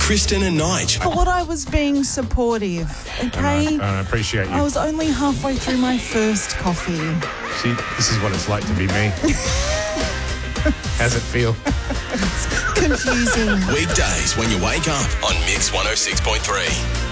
Kristen and Nige. I thought I was being supportive, okay? I appreciate I you. was only halfway through my first coffee. See, this is what it's like to be me. How's it feel? Confusing. Weekdays when you wake up on Mix 106.3.